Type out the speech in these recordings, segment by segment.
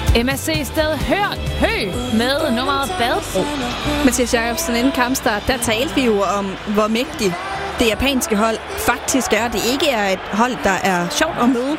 MSC Sted Hø med nummeret Badbro. Mathias Jacobsen, inden kampstart, der talte vi jo om, hvor mægtigt det japanske hold faktisk er. Det ikke er et hold, der er sjovt at møde.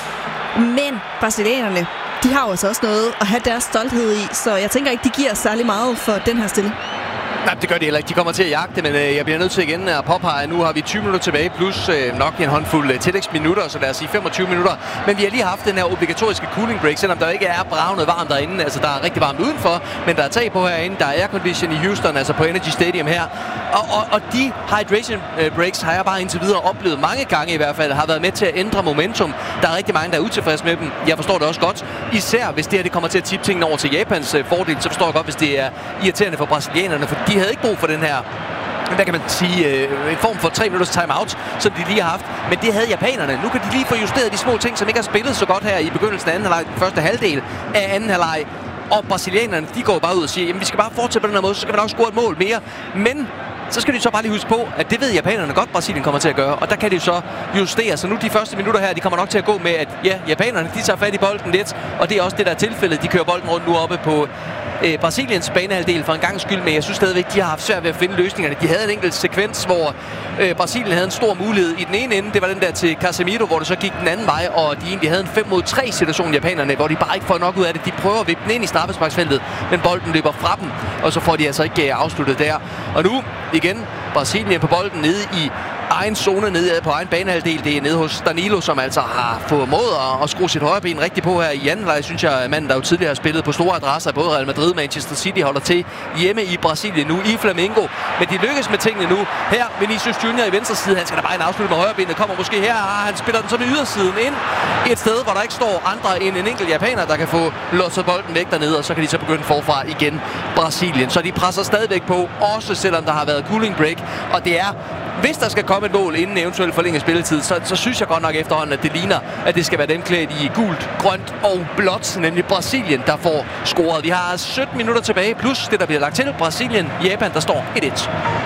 Men brasilianerne, de har jo altså også noget at have deres stolthed i, så jeg tænker ikke, de giver særlig meget for den her stilling. Nej, det gør de heller ikke. De kommer til at jagte, men jeg bliver nødt til igen at påpege, at nu har vi 20 minutter tilbage, plus nok en håndfuld tillægsminutter, så lad os sige 25 minutter. Men vi har lige haft den her obligatoriske cooling break, selvom der ikke er bravende varmt derinde. Altså, der er rigtig varmt udenfor, men der er tag på herinde. Der er aircondition i Houston, altså på Energy Stadium her. Og de hydration breaks har jeg bare indtil videre oplevet mange gange i hvert fald, har været med til at ændre momentum. Der er rigtig mange, der er utilfredse med dem. Jeg forstår det også godt. Især hvis det her det kommer til at tippe tingene over til Japans fordel, så forstår jeg godt, hvis det er irriterende for brasilianerne, for de havde ikke brug for den her, hvad kan man sige, en form for 3 minutters timeout, som de lige har haft. Men det havde japanerne. Nu kan de lige få justeret de små ting, som ikke har spillet så godt her i begyndelsen af anden halvleg, første halvdel af anden halvleg. Og brasilianerne, de går bare ud og siger, jamen vi skal bare fortsætte på den her måde, så skal vi nok score et mål mere. Men så skal de så bare lige huske på, at det ved japanerne godt, Brasilien kommer til at gøre. Og der kan de så justere. Så nu de første minutter her, de kommer nok til at gå med, at ja, japanerne, de tager fat i bolden lidt. Og det er også det, der er tilfældet. De kører bolden rundt nu oppe på Brasiliens banehalvdel for en gang skyld, men jeg synes stadigvæk, de har haft svært ved at finde løsningerne. De havde en enkelt sekvens, hvor Brasilien havde en stor mulighed i den ene ende. Det var den der til Casemiro, hvor det så gik den anden vej, og de egentlig havde en 5-mod-3 situation, japanerne, hvor de bare ikke får nok ud af det. De prøver at vippe den ind i straffesparksfeltet, men bolden løber fra dem, og så får de altså ikke afsluttet der. Og nu igen Brasilien på bolden nede i egen zone, nede på egen banehalvdel. Det er nede hos Danilo, som altså har formået at skrue sit højre ben rigtig på her i anden halvleg. Synes jeg, manden, der jo tidligere har spillet på store adresser, både Real Madrid og Manchester City, holder til hjemme i Brasilien nu i Flamengo. Men de lykkes med tingene nu. Her Vinicius Junior i venstre side, han skal da bare en afslut med højre benet. Kommer måske her, han spiller den så med ydersiden ind et sted, hvor der ikke står andre end en enkelt japaner, der kan få låset bolden væk dernede, og så kan de så begynde forfra igen Brasilien. Så de presser stadigvæk på, også selvom der har været cooling break, og det er, hvis der skal komme et mål inden eventuelt forlænget spilletid, så synes jeg godt nok efterhånden, at det ligner, at det skal være dem klædt i gult, grønt og blåt, nemlig Brasilien, der får scoret. Vi har 17 minutter tilbage, plus det, der bliver lagt til. Brasilien, Japan, der står 1-1.